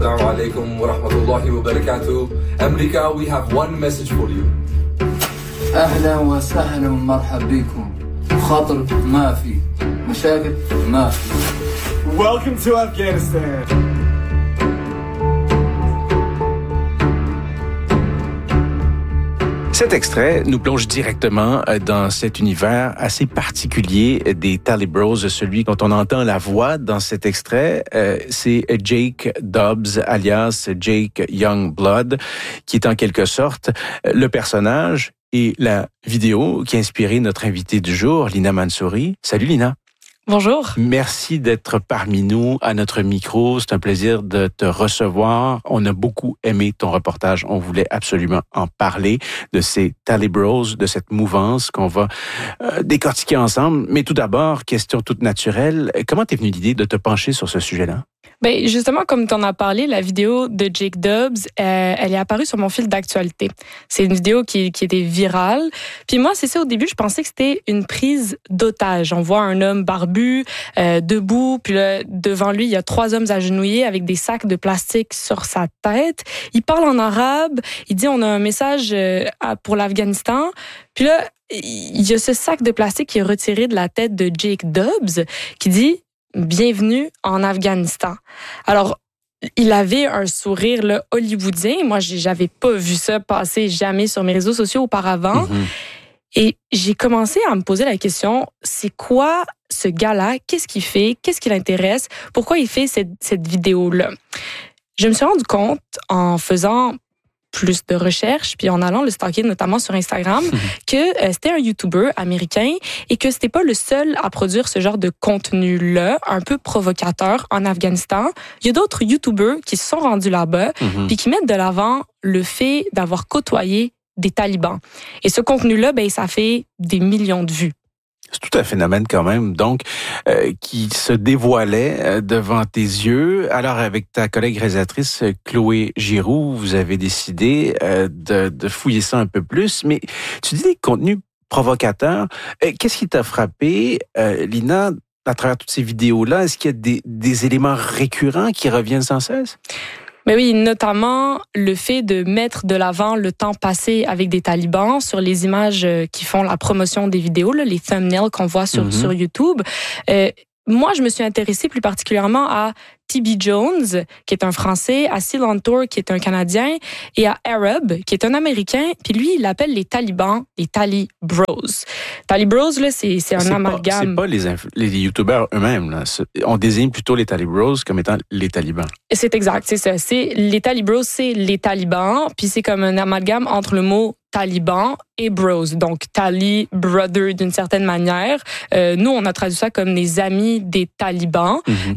Assalamu alaikum wa rahmatullahi wa barakatuh. America, we have one message for you. أهلا وسهلا ومرحبا بكم. خطر ما في، مشاكل ما في. Welcome to Afghanistan. Cet extrait nous plonge directement dans cet univers assez particulier des Talibros. Celui dont on entend la voix dans cet extrait, c'est Jake Dobbs, alias Jake Youngblood, qui est en quelque sorte le personnage et la vidéo qui a inspiré notre invitée du jour, Lina Mansouri. Salut Lina. Bonjour. Merci d'être parmi nous à notre micro. C'est un plaisir de te recevoir. On a beaucoup aimé ton reportage. On voulait absolument en parler de ces Talibros, de cette mouvance qu'on va décortiquer ensemble. Mais tout d'abord, question toute naturelle, comment t'es venue l'idée de te pencher sur ce sujet-là? Ben justement, comme tu en as parlé, la vidéo de Jake Dobbs, elle est apparue sur mon fil d'actualité. C'est une vidéo qui était virale. Puis moi, c'est ça, au début, je pensais que c'était une prise d'otage. On voit un homme barbu, debout, puis là, devant lui, il y a 3 hommes agenouillés avec des sacs de plastique sur sa tête. Il parle en arabe, il dit on a un message pour l'Afghanistan. Puis là, il y a ce sac de plastique qui est retiré de la tête de Jake Dobbs qui dit bienvenue en Afghanistan. Alors, il avait un sourire là, hollywoodien. Moi, j'avais pas vu ça passer jamais sur mes réseaux sociaux auparavant. Et j'ai commencé à me poser la question, c'est quoi ce gars-là? Qu'est-ce qu'il fait? Qu'est-ce qui l'intéresse? Pourquoi il fait cette vidéo-là? Je me suis rendu compte en faisant plus de recherches, puis en allant le stalker notamment sur Instagram, que c'était un YouTuber américain et que c'était pas le seul à produire ce genre de contenu-là, un peu provocateur en Afghanistan. Il y a d'autres YouTubers qui se sont rendus là-bas puis qui mettent de l'avant le fait d'avoir côtoyé des talibans. Et ce contenu-là, ben ça fait des millions de vues. C'est tout un phénomène quand même, donc, qui se dévoilait devant tes yeux. Alors, avec ta collègue réalisatrice Chloé Giroux, vous avez décidé de fouiller ça un peu plus. Mais tu dis des contenus provocateurs. Qu'est-ce qui t'a frappé, Lina, à travers toutes ces vidéos-là? Est-ce qu'il y a des éléments récurrents qui reviennent sans cesse? Mais oui, notamment le fait de mettre de l'avant le temps passé avec des talibans sur les images qui font la promotion des vidéos, là, les thumbnails qu'on voit sur YouTube. Moi, je me suis intéressée plus particulièrement à T.B. Jones, qui est un Français, à Silantour, qui est un Canadien, et à Arab, qui est un Américain. Puis lui, il appelle les talibans les Talibros. Talibros, là, c'est un amalgame. C'est pas les youtubeurs eux-mêmes, là. On désigne plutôt les Talibros comme étant les talibans. C'est exact, c'est ça. Les Talibros, c'est les talibans, puis c'est comme un amalgame entre le mot taliban et bros, donc tali, brother d'une certaine manière. Nous, on a traduit ça comme les amis des talibans,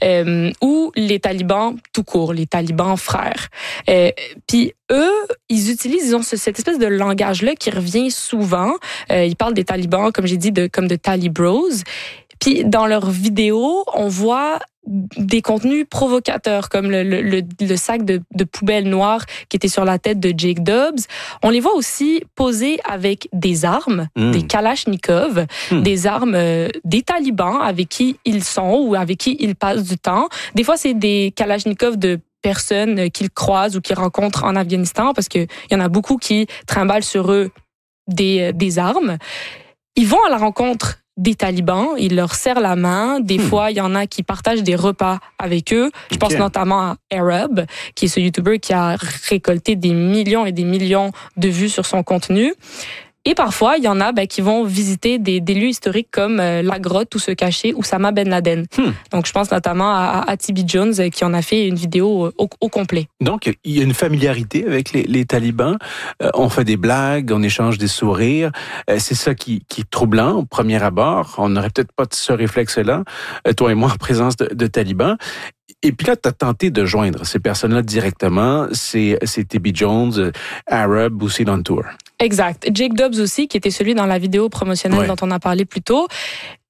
ou les talibans tout court, les talibans frères. Puis eux, ils utilisent, disons, cette espèce de langage-là qui revient souvent. Ils parlent des talibans, comme j'ai dit, comme de talibros. Puis dans leurs vidéos, on voit des contenus provocateurs comme le sac de poubelle noire qui était sur la tête de Jake Dobbs. On les voit aussi poser avec des armes, des Kalachnikov, des armes des talibans avec qui ils sont ou avec qui ils passent du temps. Des fois, c'est des Kalachnikov de personnes qu'ils croisent ou qu'ils rencontrent en Afghanistan parce qu'il y en a beaucoup qui trimballent sur eux des armes. Ils vont à la rencontre des talibans, ils leur serrent la main. Des fois, il y en a qui partagent des repas avec eux. Je pense notamment à Arab, qui est ce YouTuber qui a récolté des millions et des millions de vues sur son contenu. Et parfois, il y en a qui vont visiter des lieux historiques comme la grotte où se cachait Oussama Ben Laden. Donc, je pense notamment à T.B. Jones qui en a fait une vidéo au complet. Donc, il y a une familiarité avec les talibans. On fait des blagues, on échange des sourires. C'est ça qui est troublant au premier abord. On n'aurait peut-être pas ce réflexe-là, toi et moi, en présence de talibans. Et puis là, tu as tenté de joindre ces personnes-là directement. C'est T.B. Jones, Arab ou Silantour. Exact. Jake Dobbs aussi, qui était celui dans la vidéo promotionnelle dont on a parlé plus tôt. Et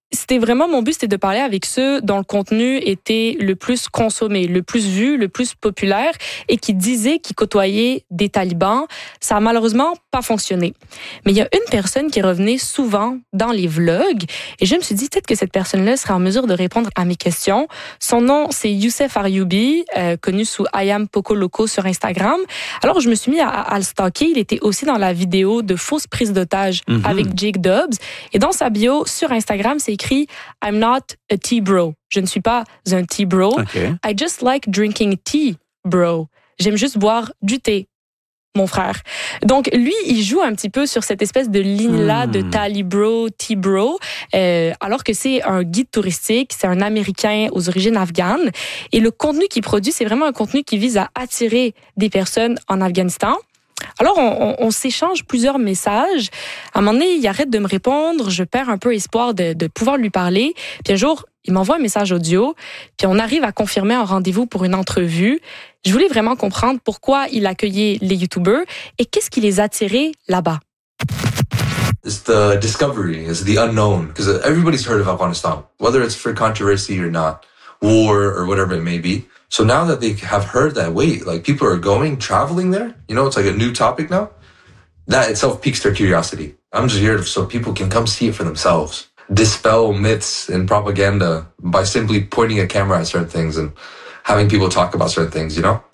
c'était vraiment mon but, c'était de parler avec ceux dont le contenu était le plus consommé, le plus vu, le plus populaire et qui disaient qu'ils côtoyaient des talibans. Ça a malheureusement pas fonctionné. Mais il y a une personne qui revenait souvent dans les vlogs et je me suis dit peut-être que cette personne-là serait en mesure de répondre à mes questions. Son nom, c'est Youssef Aryoubi, connu sous I Am Poco Loco sur Instagram. Alors, je me suis mis à le stalker. Il était aussi dans la vidéo de fausse prise d'otage avec Jake Dobbs. Et dans sa bio sur Instagram, c'est écrit « I'm not a tea bro ». Je ne suis pas un tea bro. Okay. I just like drinking tea, bro. J'aime juste boire du thé, mon frère. Donc, lui, il joue un petit peu sur cette espèce de ligne-là de Tali bro, tea bro, alors que c'est un guide touristique, c'est un Américain aux origines afghanes. Et le contenu qu'il produit, c'est vraiment un contenu qui vise à attirer des personnes en Afghanistan. Alors, on s'échange plusieurs messages. À un moment donné, il arrête de me répondre. Je perds un peu espoir de pouvoir lui parler. Puis un jour, il m'envoie un message audio. Puis on arrive à confirmer un rendez-vous pour une entrevue. Je voulais vraiment comprendre pourquoi il accueillait les YouTubers et qu'est-ce qui les attirait là-bas. It's the discovery, it's the unknown, because everybody's heard of Afghanistan, whether it's for controversy or not, war or whatever it may be. So now that they have heard that, wait, like people are traveling there, you know, it's like a new topic now. That itself piques their curiosity. I'm just here so people can come see it for themselves. Dispel myths and propaganda by simply pointing a camera at certain things and having people talk about certain things, you know?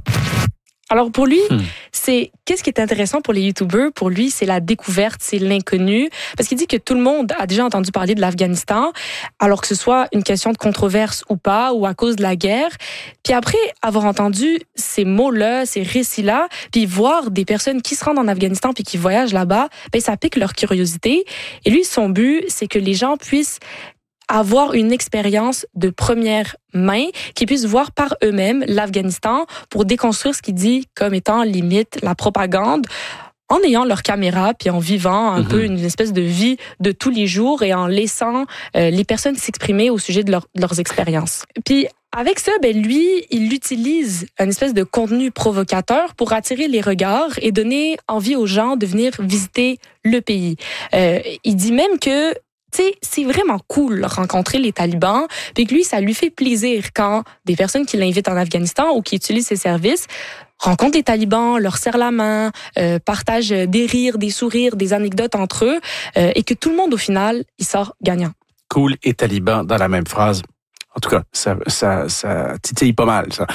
Alors pour lui, qu'est-ce qui est intéressant pour les YouTubers? Pour lui, c'est la découverte, c'est l'inconnu. Parce qu'il dit que tout le monde a déjà entendu parler de l'Afghanistan, alors que ce soit une question de controverse ou pas, ou à cause de la guerre. Puis après avoir entendu ces mots-là, ces récits-là, puis voir des personnes qui se rendent en Afghanistan puis qui voyagent là-bas, ben ça pique leur curiosité. Et lui, son but, c'est que les gens puissent avoir une expérience de première main, qu'ils puissent voir par eux-mêmes l'Afghanistan pour déconstruire ce qu'il dit comme étant limite la propagande, en ayant leur caméra puis en vivant un peu une espèce de vie de tous les jours et en laissant les personnes s'exprimer au sujet de leurs expériences. Puis avec ça, ben lui, il utilise une espèce de contenu provocateur pour attirer les regards et donner envie aux gens de venir visiter le pays. Il dit même que tu sais, c'est vraiment cool de rencontrer les talibans, puis que lui, ça lui fait plaisir quand des personnes qui l'invitent en Afghanistan ou qui utilisent ses services rencontrent les talibans, leur serrent la main, partagent des rires, des sourires, des anecdotes entre eux, et que tout le monde, au final, il sort gagnant. Cool et taliban dans la même phrase. En tout cas, ça titille pas mal, ça.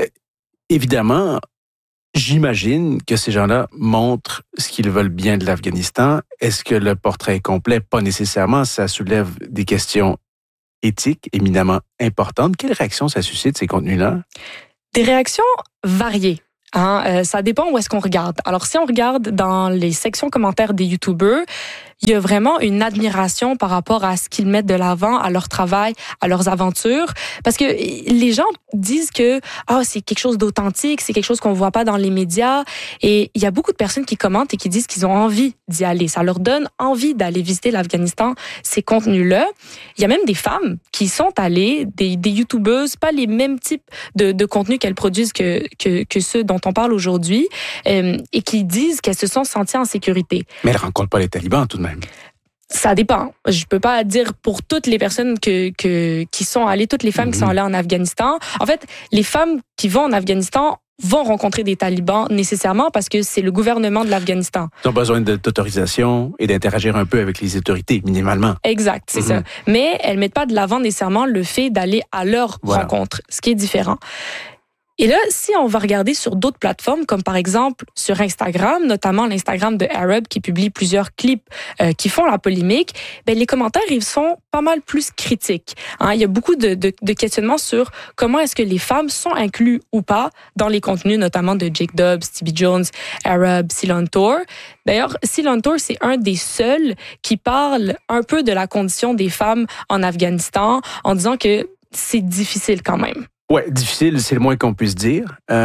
Évidemment, j'imagine que ces gens-là montrent ce qu'ils veulent bien de l'Afghanistan. Est-ce que le portrait est complet? Pas nécessairement. Ça soulève des questions éthiques éminemment importantes. Quelle réaction ça suscite, ces contenus-là? Des réactions variées. Ça dépend où est-ce qu'on regarde. Alors, si on regarde dans les sections commentaires des YouTubers, il y a vraiment une admiration par rapport à ce qu'ils mettent de l'avant, à leur travail, à leurs aventures. Parce que les gens disent que c'est quelque chose d'authentique, c'est quelque chose qu'on voit pas dans les médias. Et il y a beaucoup de personnes qui commentent et qui disent qu'ils ont envie d'y aller. Ça leur donne envie d'aller visiter l'Afghanistan, ces contenus-là. Il y a même des femmes qui sont allées, des YouTubeuses, pas les mêmes types de contenus qu'elles produisent que ceux dont on parle aujourd'hui, et qui disent qu'elles se sont senties en sécurité. Mais elles rencontrent pas les talibans tout de même. Ça dépend. Je peux pas dire pour toutes les personnes qui sont allées, toutes les femmes qui sont allées en Afghanistan. En fait, les femmes qui vont en Afghanistan vont rencontrer des talibans nécessairement parce que c'est le gouvernement de l'Afghanistan. Ils ont besoin d'autorisation et d'interagir un peu avec les autorités, minimalement. Exact, c'est ça. Mais elles mettent pas de l'avant nécessairement le fait d'aller à leur rencontre, ce qui est différent. Et là, si on va regarder sur d'autres plateformes, comme par exemple sur Instagram, notamment l'Instagram de Arab qui publie plusieurs clips qui font la polémique, ben les commentaires ils sont pas mal plus critiques. Il y a beaucoup de questionnements sur comment est-ce que les femmes sont incluses ou pas dans les contenus, notamment de Jake Dobbs, Stevie Jones, Arab, Ceylon Tour. D'ailleurs, Ceylon Tour, c'est un des seuls qui parle un peu de la condition des femmes en Afghanistan en disant que c'est difficile quand même. Ouais, difficile, c'est le moins qu'on puisse dire.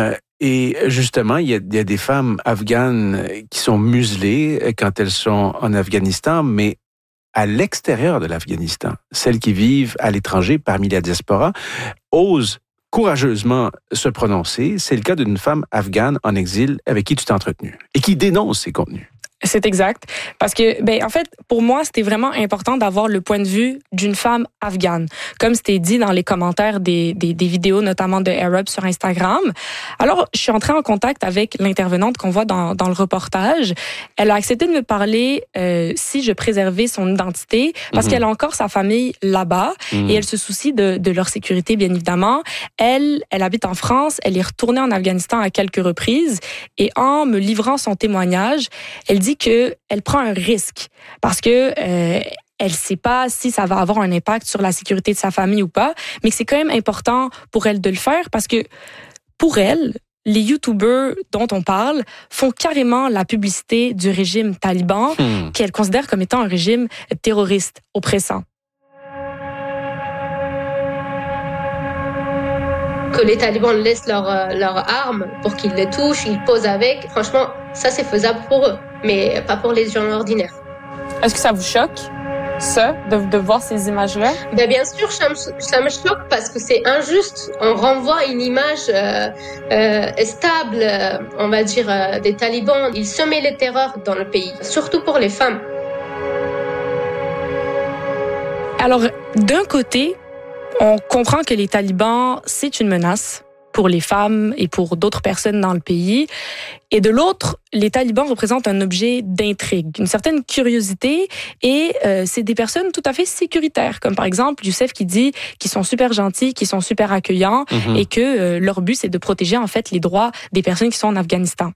Et justement, il y a des femmes afghanes qui sont muselées quand elles sont en Afghanistan, mais à l'extérieur de l'Afghanistan, celles qui vivent à l'étranger parmi la diaspora, osent courageusement se prononcer. C'est le cas d'une femme afghane en exil avec qui tu t'es entretenu et qui dénonce ces contenus. C'est exact. Parce que, en fait, pour moi, c'était vraiment important d'avoir le point de vue d'une femme afghane. Comme c'était dit dans les commentaires des vidéos, notamment de Arab sur Instagram. Alors, je suis entrée en contact avec l'intervenante qu'on voit dans le reportage. Elle a accepté de me parler si je préservais son identité, parce qu'elle a encore sa famille là-bas et elle se soucie de leur sécurité, bien évidemment. Elle habite en France, elle est retournée en Afghanistan à quelques reprises et en me livrant son témoignage, elle dit qu'elle prend un risque parce que elle sait pas si ça va avoir un impact sur la sécurité de sa famille ou pas, mais que c'est quand même important pour elle de le faire parce que pour elle, les YouTubers dont on parle font carrément la publicité du régime taliban qu'elle considère comme étant un régime terroriste, oppressant. Que les talibans laissent leurs armes pour qu'ils les touchent, ils posent avec. Franchement, ça c'est faisable pour eux, mais pas pour les gens ordinaires. Est-ce que ça vous choque, ça, de voir ces images-là? Bien sûr, ça me choque parce que c'est injuste. On renvoie une image stable, on va dire, des talibans. Ils semaient les terreurs dans le pays, surtout pour les femmes. Alors, d'un côté, on comprend que les talibans, c'est une menace pour les femmes et pour d'autres personnes dans le pays. Et de l'autre, les talibans représentent un objet d'intrigue, une certaine curiosité, et c'est des personnes tout à fait sécuritaires, comme par exemple Youssef qui dit qu'ils sont super gentils, qu'ils sont super accueillants, et que leur but, c'est de protéger en fait les droits des personnes qui sont en Afghanistan.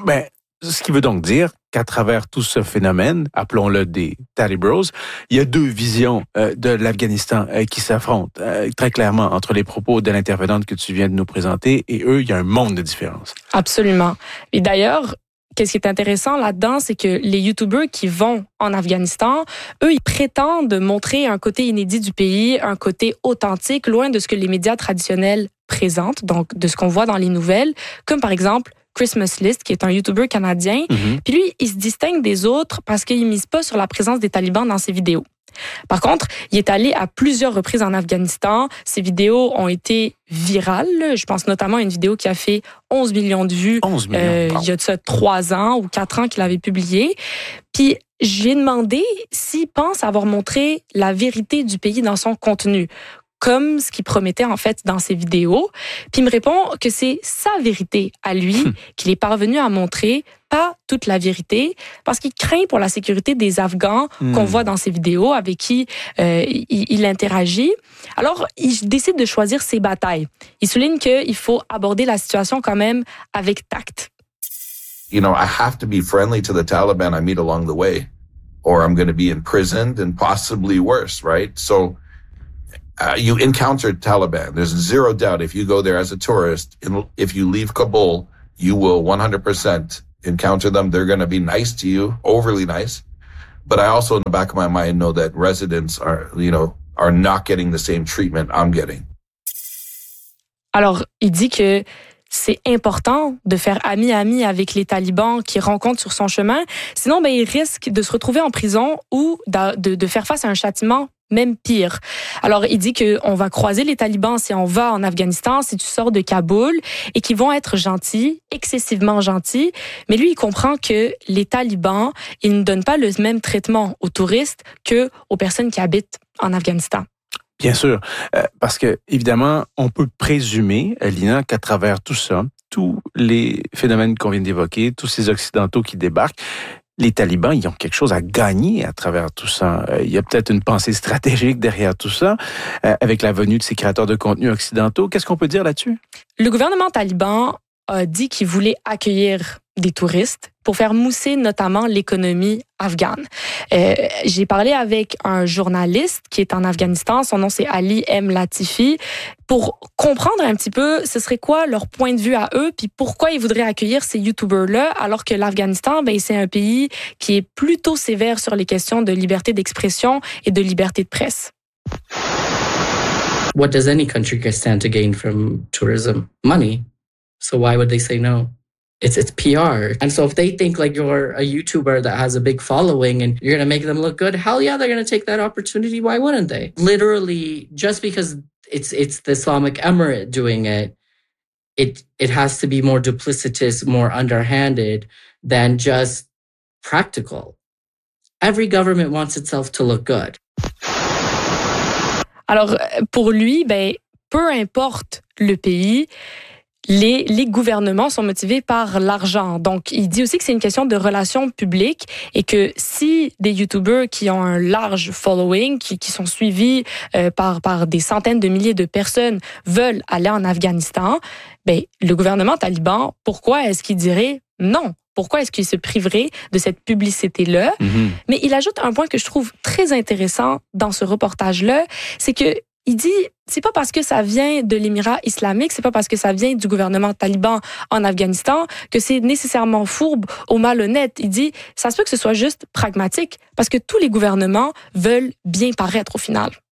Ce qui veut donc dire qu'à travers tout ce phénomène, appelons-le des Talibros, il y a deux visions de l'Afghanistan qui s'affrontent très clairement entre les propos de l'intervenante que tu viens de nous présenter et eux, il y a un monde de différence. Absolument. Et d'ailleurs, qu'est-ce qui est intéressant là-dedans, c'est que les YouTubers qui vont en Afghanistan, eux, ils prétendent montrer un côté inédit du pays, un côté authentique, loin de ce que les médias traditionnels présentent, donc de ce qu'on voit dans les nouvelles, comme par exemple Christmas List, qui est un YouTuber canadien. Puis lui, il se distingue des autres parce qu'il mise pas sur la présence des talibans dans ses vidéos. Par contre, il est allé à plusieurs reprises en Afghanistan. Ses vidéos ont été virales. Je pense notamment à une vidéo qui a fait 11 millions de vues. 11 millions. Il y a de ça 3 ans ou 4 ans qu'il avait publié. Puis, j'ai demandé s'il pense avoir montré la vérité du pays dans son contenu, comme ce qu'il promettait en fait dans ses vidéos. Puis il me répond que c'est sa vérité à lui qu'il est parvenu à montrer, pas toute la vérité, parce qu'il craint pour la sécurité des Afghans qu'on voit dans ses vidéos, avec qui il interagit. Alors, il décide de choisir ses batailles. Il souligne qu'il faut aborder la situation quand même avec tact. You know, I have to be friendly to the Taliban I meet along the way, or I'm going to be imprisoned and possibly worse, right? So, you encounter Taliban. There's zero doubt if you go there as a tourist, if you leave Kabul, you will 100% encounter them. They're going to be nice to you, overly nice. But I also, in the back of my mind, know that residents are not getting the same treatment I'm getting. Alors, il dit que c'est important de faire ami-ami avec les talibans qu'il rencontre sur son chemin. Sinon, il risque de se retrouver en prison ou de faire face à un châtiment même pire. Alors, il dit qu'on va croiser les talibans si on va en Afghanistan, si tu sors de Kaboul, et qu'ils vont être gentils, excessivement gentils. Mais lui, il comprend que les talibans, ils ne donnent pas le même traitement aux touristes que aux personnes qui habitent en Afghanistan. Bien sûr, parce que évidemment, on peut présumer, Lina, qu'à travers tout ça, tous les phénomènes qu'on vient d'évoquer, tous ces Occidentaux qui débarquent, les talibans, ils ont quelque chose à gagner à travers tout ça. Il y a peut-être une pensée stratégique derrière tout ça, avec la venue de ces créateurs de contenu occidentaux. Qu'est-ce qu'on peut dire là-dessus? Le gouvernement taliban a dit qu'il voulait accueillir des touristes pour faire mousser notamment l'économie afghane. J'ai parlé avec un journaliste qui est en Afghanistan, son nom c'est Ali M. Latifi, pour comprendre un petit peu ce serait quoi leur point de vue à eux, puis pourquoi ils voudraient accueillir ces YouTubers-là, alors que l'Afghanistan, c'est un pays qui est plutôt sévère sur les questions de liberté d'expression et de liberté de presse. What does any country stand to gain from tourism? Money. So why would they say no? It's PR. And so if they think like you're a YouTuber that has a big following and you're going to make them look good, hell yeah, they're going to take that opportunity. Why wouldn't they? Literally, just because it's the Islamic Emirate doing it, it has to be more duplicitous, more underhanded than just practical. Every government wants itself to look good. Alors, pour lui, peu importe le pays, les gouvernements sont motivés par l'argent. Donc, il dit aussi que c'est une question de relations publiques et que si des YouTubers qui ont un large following, qui sont suivis par des centaines de milliers de personnes veulent aller en Afghanistan, le gouvernement taliban, pourquoi est-ce qu'il dirait non? Pourquoi est-ce qu'il se priverait de cette publicité-là? Mm-hmm. Mais il ajoute un point que je trouve très intéressant dans ce reportage-là, c'est que il dit, c'est pas parce que ça vient de l'Émirat islamique, c'est pas parce que ça vient du gouvernement taliban en Afghanistan que c'est nécessairement fourbe ou malhonnête. Il dit, ça se peut que ce soit juste pragmatique, parce que tous les gouvernements veulent bien paraître au final.